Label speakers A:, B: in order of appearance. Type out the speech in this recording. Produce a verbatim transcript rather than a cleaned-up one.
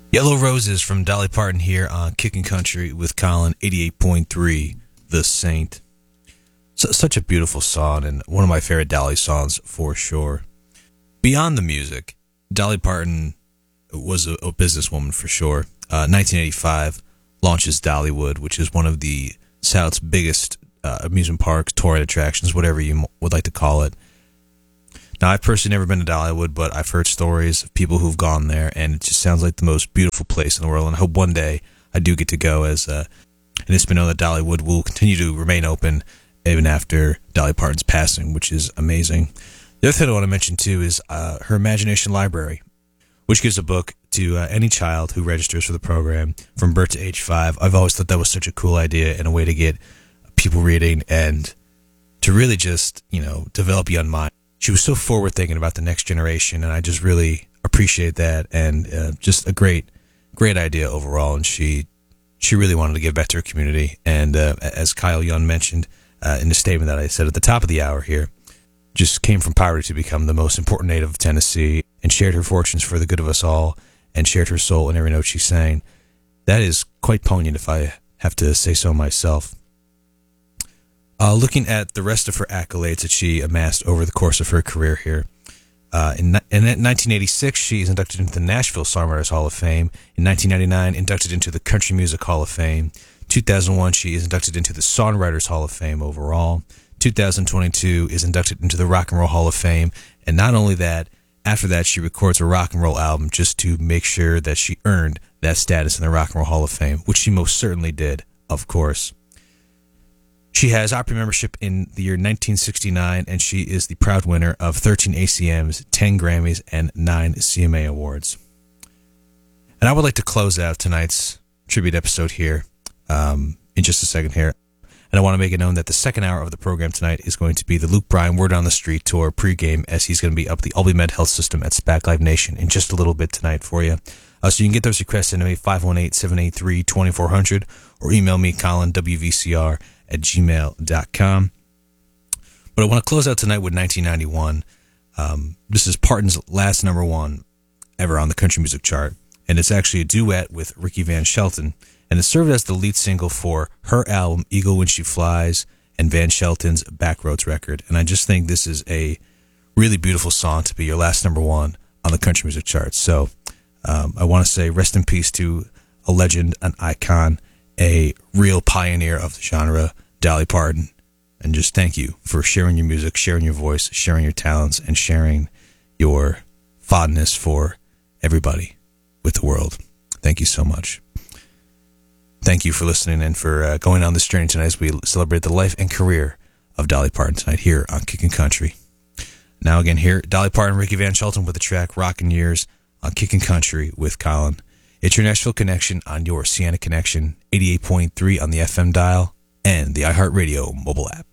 A: Yellow Roses from Dolly Parton here on Kickin' Country with Colin, eighty-eight point three, The Saint. So, such a beautiful song and one of my favorite Dolly songs for sure. Beyond the music, Dolly Parton was a, a businesswoman for sure. Uh, nineteen eighty-five launches Dollywood, which is one of the South's biggest uh, amusement parks, touring attractions, whatever you would like to call it. Now, I've personally never been to Dollywood, but I've heard stories of people who've gone there, and it just sounds like the most beautiful place in the world, and I hope one day I do get to go, as uh, and it's been known that Dollywood will continue to remain open even after Dolly Parton's passing, which is amazing. The other thing I want to mention, too, is uh, her Imagination Library, which gives a book to uh, any child who registers for the program from birth to age five. I've always thought that was such a cool idea and a way to get people reading and to really just, you know, develop young minds. She was so forward-thinking about the next generation, and I just really appreciate that, and uh, just a great, great idea overall. And she, she really wanted to give back to her community. And uh, as Kyle Young mentioned uh, in the statement that I said at the top of the hour here, just came from poverty to become the most important native of Tennessee, and shared her fortunes for the good of us all, and shared her soul in every note she sang. That is quite poignant, if I have to say so myself. Uh, looking at the rest of her accolades that she amassed over the course of her career here. Uh, in, in nineteen eighty-six, she is inducted into the Nashville Songwriters Hall of Fame. In nineteen ninety-nine, inducted into the Country Music Hall of Fame. two thousand one, she is inducted into the Songwriters Hall of Fame overall. two thousand twenty-two is inducted into the Rock and Roll Hall of Fame. And not only that, after that, she records a rock and roll album just to make sure that she earned that status in the Rock and Roll Hall of Fame, which she most certainly did, of course. She has Opry membership in the year nineteen sixty-nine, and she is the proud winner of thirteen A C Ms, ten Grammys, and nine C M A Awards. And I would like to close out tonight's tribute episode here um, in just a second here. And I want to make it known that the second hour of the program tonight is going to be the Luke Bryan Word on the Street Tour pregame, as he's going to be up the Albany Med Health System at SPAC Live Nation in just a little bit tonight for you. Uh, so you can get those requests into me, five one eight, seven eight three, two four zero zero, or email me, Colin, W V C R, at gmail dot com. But I want to close out tonight with nineteen ninety-one. Um, this is Parton's last number one ever on the country music chart, and it's actually a duet with Ricky Van Shelton, and it served as the lead single for her album Eagle When She Flies and Van Shelton's Backroads record. And I just think this is a really beautiful song to be your last number one on the country music chart. So um, I want to say rest in peace to a legend, an icon, a real pioneer of the genre, Dolly Parton. And just thank you for sharing your music, sharing your voice, sharing your talents, and sharing your fondness for everybody with the world. Thank you so much. Thank you for listening and for uh, going on this journey tonight as we celebrate the life and career of Dolly Parton tonight here on Kickin' Country. Now again here, Dolly Parton, Ricky Van Shelton with the track Rockin' Years on Kickin' Country with Colin. It's your Nashville connection on your Sienna Connection, eighty-eight point three on the F M dial and the iHeartRadio mobile app.